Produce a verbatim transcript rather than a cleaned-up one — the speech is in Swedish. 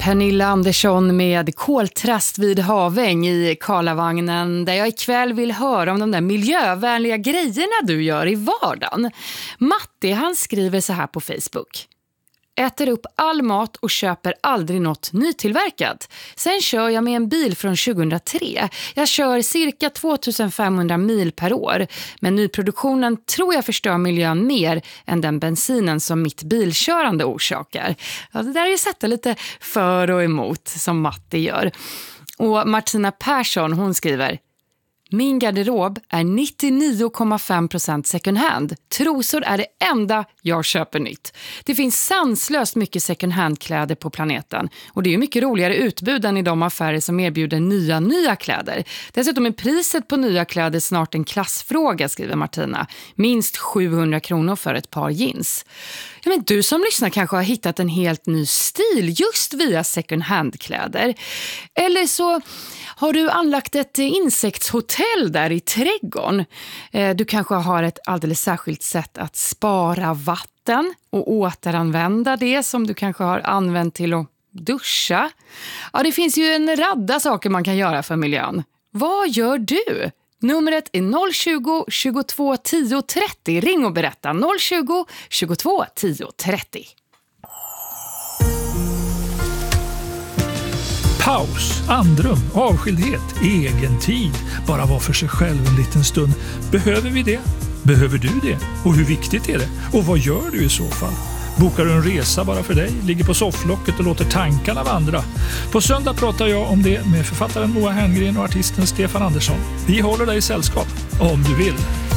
Pernilla Andersson med Koltrast vid Haväng i Karlavagnen, där jag ikväll vill höra om de där miljövänliga grejerna du gör i vardagen. Matti, han skriver så här på Facebook. Äter upp all mat och köper aldrig något nytillverkat. Sen kör jag med en bil från tjugohundratre. Jag kör cirka tvåtusenfemhundra mil per år. Men nyproduktionen tror jag förstör miljön mer än den bensinen som mitt bilkörande orsakar. Ja, det där är ju sätta lite för och emot som Matti gör. Och Martina Persson, hon skriver: min garderob är nittionio komma fem procent second hand. Trosor är det enda jag köper nytt. Det finns sanslöst mycket second hand-kläder på planeten. Och det är ju mycket roligare utbud än i de affärer som erbjuder nya, nya kläder. Dessutom är priset på nya kläder snart en klassfråga, skriver Martina. Minst sjuhundra kronor för ett par jeans. Ja, men du som lyssnar kanske har hittat en helt ny stil just via second hand-kläder. Eller så har du anlagt ett insektshotell där i trädgården. Du kanske har ett alldeles särskilt sätt att spara vatten och återanvända det som du kanske har använt till att duscha. Ja, det finns ju en radda saker man kan göra för miljön. Vad gör du? Numret är noll tjugo, tjugotvå, tio, trettio. Ring och berätta. noll tjugo, tjugotvå, tio, trettio. Paus, andrum, avskildhet, egen tid. Bara vara för sig själv en liten stund. Behöver vi det? Behöver du det? Och hur viktigt är det? Och vad gör du i så fall? Bokar du en resa bara för dig? Ligger på sofflocket och låter tankarna vandra? På söndag pratar jag om det med författaren Moa Herngren och artisten Stefan Andersson. Vi håller dig i sällskap, om du vill.